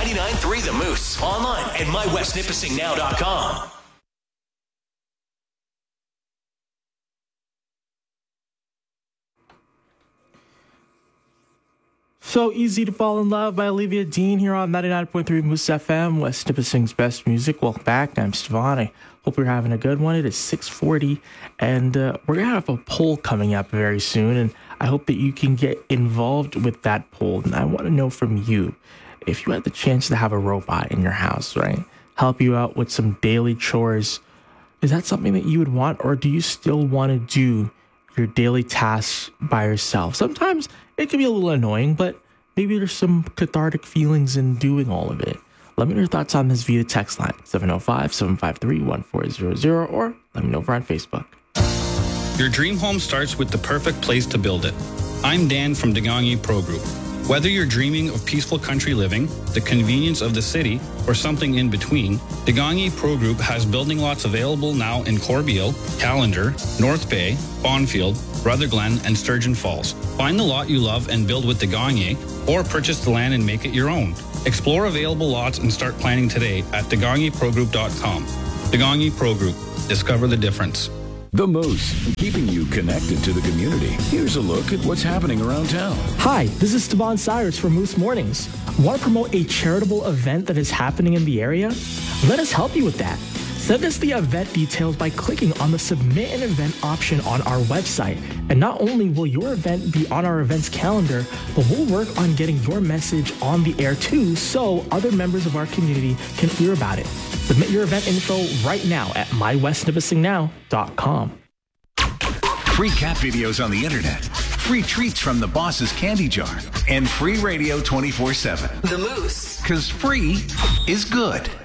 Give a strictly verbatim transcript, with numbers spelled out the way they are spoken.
ninety-nine point three The Moose. Online at my west nipissing now dot com. So Easy to Fall in Love by Olivia Dean here on ninety-nine point three Moose F M, West Nipissing's best music. Welcome back. I'm Stefan. I hope you're having a good one. It is six forty, and uh, we're going to have a poll coming up very soon, and I hope that you can get involved with that poll. And I want to know from you, if you had the chance to have a robot in your house, right, help you out with some daily chores, is that something that you would want, or do you still want to do your daily tasks by yourself? Sometimes it can be a little annoying, but maybe there's some cathartic feelings in doing all of it. Let me know your thoughts on this via text line, seven oh five, seven five three, one four zero zero, or let me know over on Facebook. Your dream home starts with the perfect place to build it. I'm Dan from Degangi Pro Group. Whether you're dreaming of peaceful country living, the convenience of the city, or something in between, Degangi Pro Group has building lots available now in Corbeil, Callander, North Bay, Bonfield, Rutherglen, and Sturgeon Falls. Find the lot you love and build with Degangi, or purchase the land and make it your own. Explore available lots and start planning today at degangi pro group dot com. Degangi Pro Group. Discover the difference. The Moose, keeping you connected to the community. Here's a look at what's happening around town. Hi, this is Esteban Cyrus from Moose Mornings. Want to promote a charitable event that is happening in the area? Let us help you with that. Send us the event details by clicking on the Submit an Event option on our website. And not only will your event be on our events calendar, but we'll work on getting your message on the air too, so other members of our community can hear about it. Submit your event info right now at my west nipissing now dot com. Free cat videos on the internet, free treats from the boss's candy jar, and free radio twenty-four seven. The Moose. Because free is good.